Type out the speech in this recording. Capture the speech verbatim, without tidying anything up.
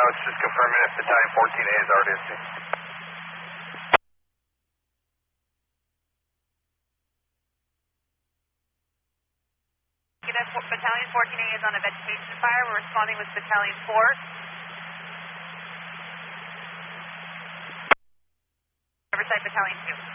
was just confirming if Battalion fourteen A is R D S C. Battalion fourteen A is on a vegetation fire. We're responding with Battalion four. Riverside Battalion two.